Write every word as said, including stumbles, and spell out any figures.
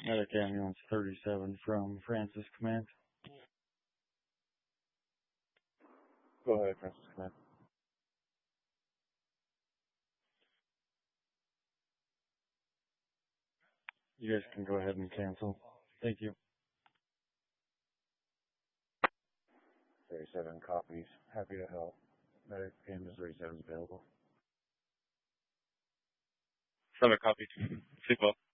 Medic Ambulance thirty-seven from Francis Command. Go ahead, Francis Command. You guys can go ahead and cancel. Thank you. thirty-seven copies. Happy to help. Medic Ambulance thirty-seven is available. Seven copies. Sleep well.